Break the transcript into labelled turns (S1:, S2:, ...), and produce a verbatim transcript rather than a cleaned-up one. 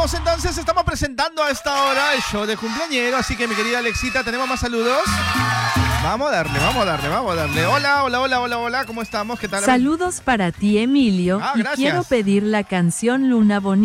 S1: Estamos entonces, estamos presentando a esta hora el show de cumpleañero, así que mi querida Alexita, ¿tenemos más saludos? Vamos a darle, vamos a darle, vamos a darle. Hola, hola, hola, hola, hola, ¿cómo estamos? ¿Qué tal?
S2: Saludos para ti, Emilio,
S1: Ah,
S2: y
S1: gracias.
S2: quiero pedir la canción Luna Bonita.